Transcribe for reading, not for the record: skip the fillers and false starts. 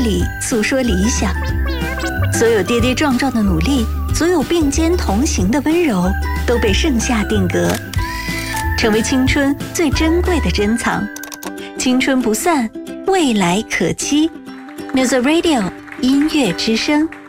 里诉说理想。所有跌跌撞撞的努力，所有并肩同行的温柔，都被盛夏定格，成为青春最珍贵的珍藏。青春不散，未来可期。Music Radio 音乐之声。